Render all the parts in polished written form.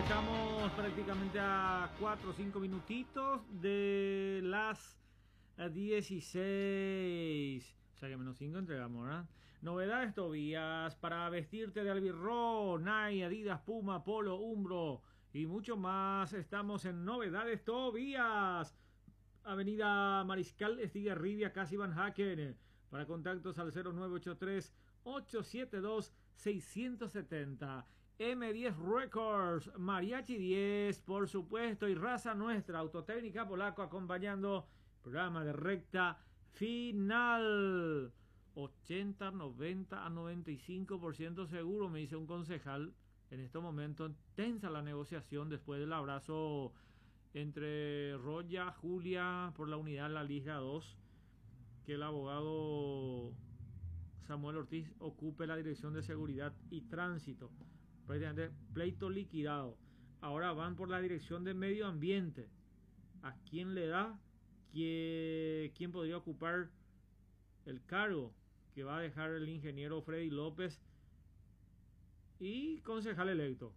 Estamos prácticamente a 4 o 5 minutitos de las 16. O sea que menos 5 entregamos, ¿verdad? Novedades Tobías para vestirte de albirrón, Nike, Adidas, Puma, Polo, Umbro y mucho más. Estamos en Novedades Tobías, Avenida Mariscal Estigarribia, casi Van Haken. Para contactos al 0983-872-670. M10 Records, Mariachi 10, por supuesto, y Raza Nuestra, Autotécnica Polaco, acompañando programa de recta final. 80, 90 a 95% seguro, me dice un concejal. En este momento tensa la negociación después del abrazo entre Roya, Julia por la unidad de la Liga 2, que el abogado Samuel Ortiz ocupe la dirección de seguridad y tránsito. Prácticamente pleito liquidado. Ahora van por la dirección de medio ambiente. ¿A quién le da? ¿Quién podría ocupar el cargo que va a dejar el ingeniero Freddy López y concejal electo?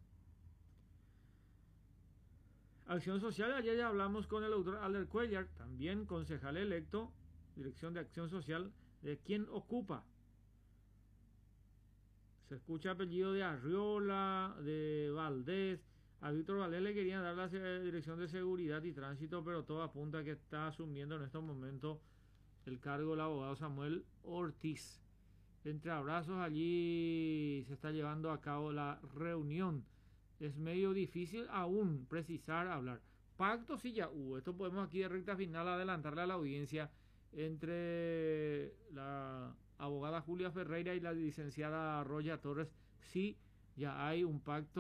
Acción Social, ayer ya hablamos con el doctor Alder Cuellar, también concejal electo, Dirección de Acción Social, de quién ocupa. Se escucha apellido de Arriola, de Valdés. A Víctor Valdés le querían dar la Dirección de Seguridad y Tránsito, pero todo apunta a que está asumiendo en estos momentos el cargo del abogado Samuel Ortiz. Entre abrazos, allí se está llevando a cabo la reunión. Es medio difícil aún precisar, hablar. Pacto sí ya hubo. Esto podemos aquí de recta final adelantarle a la audiencia entre la abogada Julia Ferreira y la licenciada Roya Torres. Sí, ya hay un pacto.